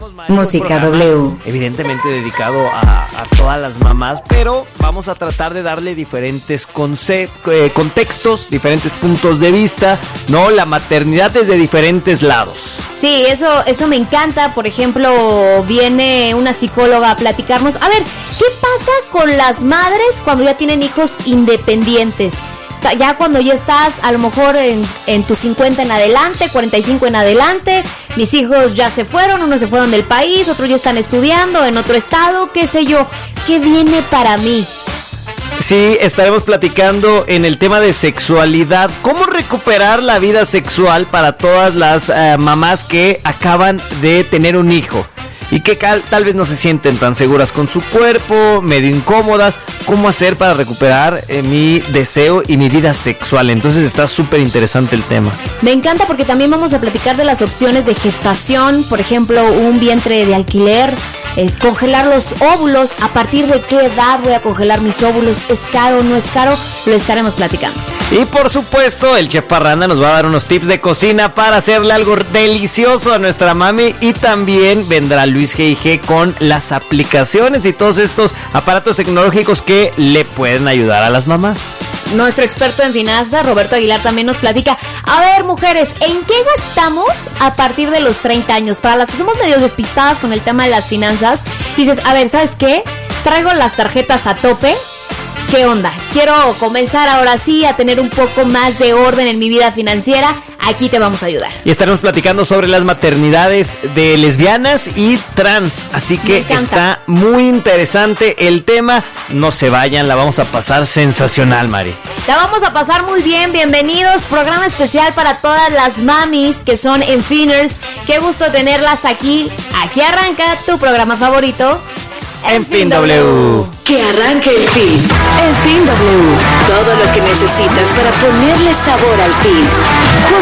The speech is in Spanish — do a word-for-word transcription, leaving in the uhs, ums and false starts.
Música W. Evidentemente dedicado a, a todas las mamás, pero vamos a tratar de darle diferentes conce- eh, contextos, diferentes puntos de vista, ¿no? La maternidad desde diferentes lados. Sí, eso, eso me encanta. Por ejemplo, viene una psicóloga a platicarnos. A ver, ¿qué pasa con las madres cuando ya tienen hijos independientes? Ya cuando ya estás a lo mejor en, en tus cincuenta en adelante, cuarenta y cinco en adelante, mis hijos ya se fueron, unos se fueron del país, otros ya están estudiando en otro estado, qué sé yo, ¿qué viene para mí? Sí, estaremos platicando en el tema de sexualidad, cómo recuperar la vida sexual para todas las uh, mamás que acaban de tener un hijo y que cal, tal vez no se sienten tan seguras con su cuerpo, medio incómodas. ¿Cómo hacer para recuperar eh, mi deseo y mi vida sexual? Entonces está súper interesante el tema. Me encanta porque también vamos a platicar de las opciones de gestación, por ejemplo, un vientre de alquiler, es congelar los óvulos. ¿A partir de qué edad voy a congelar mis óvulos? ¿Es caro o no es caro? Lo estaremos platicando. Y por supuesto, el chef Parranda nos va a dar unos tips de cocina para hacerle algo delicioso a nuestra mami. Y también vendrá Luis G I G con las aplicaciones y todos estos aparatos tecnológicos que le pueden ayudar a las mamás. Nuestro experto en finanzas, Roberto Aguilar, también nos platica. A ver, mujeres, ¿en qué gastamos a partir de los treinta años? Para las que somos medio despistadas con el tema de las finanzas, dices, a ver, ¿sabes qué? Traigo las tarjetas a tope. ¿Qué onda? Quiero comenzar ahora sí a tener un poco más de orden en mi vida financiera. Aquí te vamos a ayudar. Y estaremos platicando sobre las maternidades de lesbianas y trans. Así que está muy interesante el tema. No se vayan, la vamos a pasar sensacional, Mari. La vamos a pasar muy bien. Bienvenidos. Programa especial para todas las mamis que son Enfiners. Qué gusto tenerlas aquí. Aquí arranca tu programa favorito. En Fin W. Que arranque el fin. En Fin W. Todo lo que necesitas para ponerle sabor al fin. Con